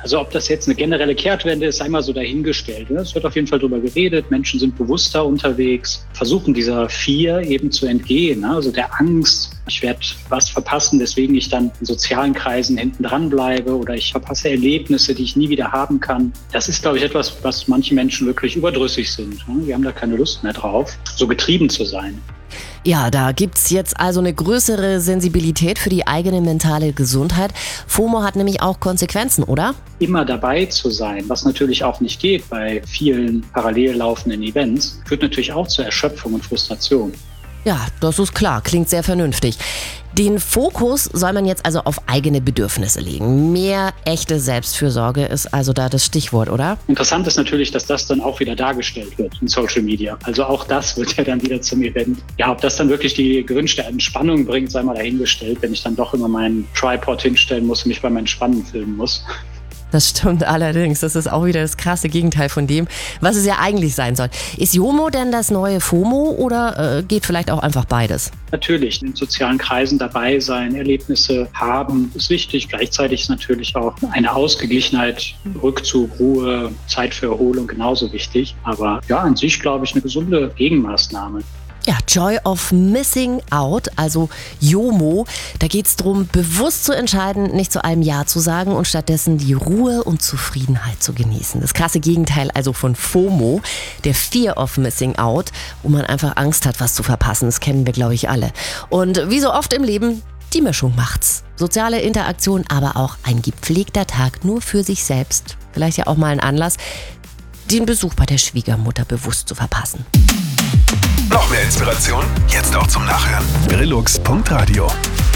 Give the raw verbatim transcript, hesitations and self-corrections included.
Also ob das jetzt eine generelle Kehrtwende ist, sei mal so dahingestellt. Es wird auf jeden Fall darüber geredet, Menschen sind bewusster unterwegs, versuchen dieser Fear eben zu entgehen, also der Angst, ich werde was verpassen, deswegen ich dann in sozialen Kreisen hinten dran bleibe oder ich verpasse Erlebnisse, die ich nie wieder haben kann. Das ist, glaube ich, etwas, was manche Menschen wirklich überdrüssig sind. Wir haben da keine Lust mehr drauf, so getrieben zu sein. Ja, da gibt's jetzt also eine größere Sensibilität für die eigene mentale Gesundheit. FOMO hat nämlich auch Konsequenzen, oder? Immer dabei zu sein, was natürlich auch nicht geht bei vielen parallel laufenden Events, führt natürlich auch zur Erschöpfung und Frustration. Ja, das ist klar, klingt sehr vernünftig. Den Fokus soll man jetzt also auf eigene Bedürfnisse legen. Mehr echte Selbstfürsorge ist also da das Stichwort, oder? Interessant ist natürlich, dass das dann auch wieder dargestellt wird in Social Media. Also auch das wird ja dann wieder zum Event. Ja, ob das dann wirklich die gewünschte Entspannung bringt, sei mal dahingestellt, wenn ich dann doch immer meinen Tripod hinstellen muss und mich beim Entspannen filmen muss. Das stimmt allerdings. Das ist auch wieder das krasse Gegenteil von dem, was es ja eigentlich sein soll. Ist JOMO denn das neue FOMO oder äh, geht vielleicht auch einfach beides? Natürlich, in sozialen Kreisen dabei sein, Erlebnisse haben, ist wichtig. Gleichzeitig ist natürlich auch eine Ausgeglichenheit, Rückzug, Ruhe, Zeit für Erholung genauso wichtig. Aber ja, an sich, glaube ich, eine gesunde Gegenmaßnahme. Ja, Joy of Missing Out, also JOMO. Da geht es darum, bewusst zu entscheiden, nicht zu einem Ja zu sagen und stattdessen die Ruhe und Zufriedenheit zu genießen. Das krasse Gegenteil also von FOMO, der Fear of Missing Out, wo man einfach Angst hat, was zu verpassen. Das kennen wir, glaube ich, alle. Und wie so oft im Leben, die Mischung macht's. Soziale Interaktion, aber auch ein gepflegter Tag nur für sich selbst. Vielleicht ja auch mal ein Anlass, den Besuch bei der Schwiegermutter bewusst zu verpassen. Noch mehr Inspiration? Jetzt auch zum Nachhören. Grillux Punkt Radio